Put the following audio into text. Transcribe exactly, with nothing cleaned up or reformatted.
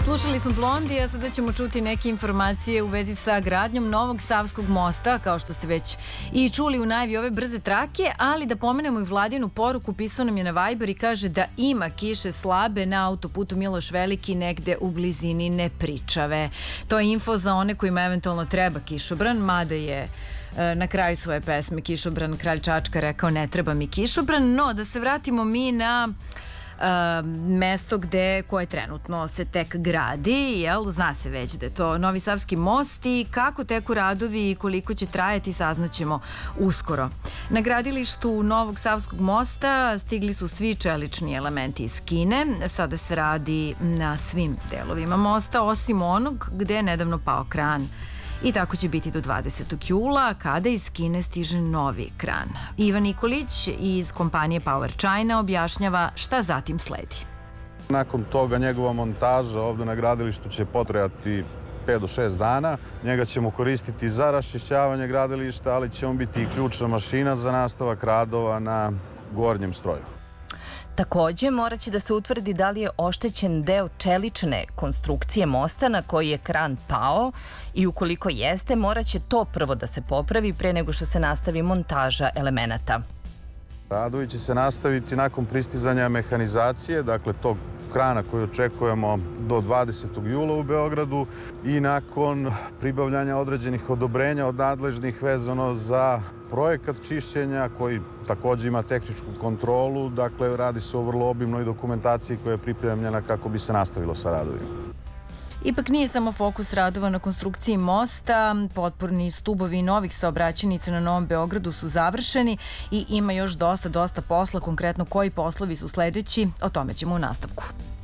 Slušali smo Blondi, a sada ćemo čuti neke informacije u vezi sa gradnjom novog Savskog mosta, kao što ste već i čuli u najavi ove brze trake, ali da pomenemo i Vladinu poruku, pisao nam je na Viber i kaže da ima kiše slabe na autoputu Miloš Veliki negde u blizini Nepričave. To je info za one kojima eventualno treba kišobran, mada je na kraju svoje pesme Kišobran kralj Čačka rekao ne treba mi kišobran, no da se vratimo mi na Uh, mesto gde, koje trenutno se tek gradi, jel? Zna se već da je to Novi Savski most i kako teku radovi i koliko će trajati saznaćemo uskoro. Na gradilištu Novog Savskog mosta stigli su svi čelični elementi iz Kine. Sada se radi na svim delovima mosta, osim onog gde je nedavno pao kran. I tako će biti do dvadesetog jula, kada iz Kine stiže novi kran. Ivan Nikolić iz kompanije Power China objašnjava šta zatim sledi. Nakon toga njegova montaža ovde na gradilištu će potrajati pet do šest dana. Njega ćemo koristiti za raščišćavanje gradilišta, ali će on biti i ključna mašina za nastavak radova na gornjem stroju. Takođe, morat će da se utvrdi da li je oštećen deo čelične konstrukcije mosta na koji je kran pao i ukoliko jeste, morat će to prvo da se popravi pre nego što se nastavi montaža elemenata. Radovi će se nastaviti nakon pristizanja mehanizacije, dakle tog krana koji očekujemo do dvadesetog jula u Beogradu i nakon pribavljanja određenih odobrenja od nadležnih vezano za projekat čišćenja koji takođe ima tehničku kontrolu. Dakle, radi se o vrlo obimnoj dokumentaciji koja je pripremljena kako bi se nastavilo sa radovima. Ipak nije samo fokus radova na konstrukciji mosta, potporni stubovi novih saobraćajnica na Novom Beogradu su završeni i ima još dosta, dosta posla, konkretno koji poslovi su sledeći, o tome ćemo u nastavku.